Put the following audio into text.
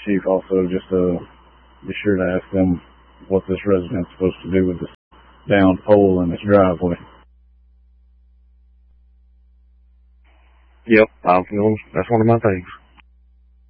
chief also just be sure to ask them what this resident's supposed to do with this downed pole in its driveway. Yep, that's one of my things.